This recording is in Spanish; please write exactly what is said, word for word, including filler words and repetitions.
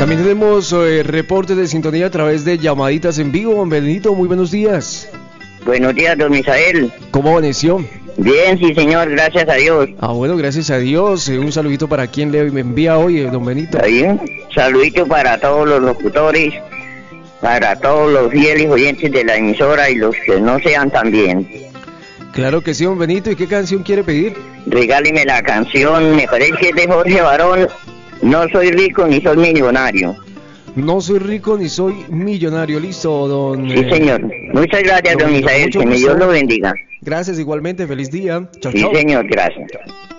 También tenemos eh, reportes de sintonía a través de llamaditas en vivo. Don Benito, muy buenos días. Buenos días, don Misael. ¿Cómo amaneció? Bien, sí, señor, gracias a Dios. Ah, bueno, gracias a Dios. Eh, un saludito para quien le envía hoy, eh, don Benito. ¿Está bien? Saludito para todos los locutores, para todos los fieles oyentes de la emisora y los que no sean también. Claro que sí, don Benito. ¿Y qué canción quiere pedir? Regáleme la canción, me parece que es de Jorge Barón. No soy rico ni soy millonario. No soy rico ni soy millonario. Listo, don... Sí, señor. Muchas gracias, don, don Misael. Que me Dios lo bendiga. Gracias, igualmente. Feliz día. Chao, sí, chao. señor. Gracias.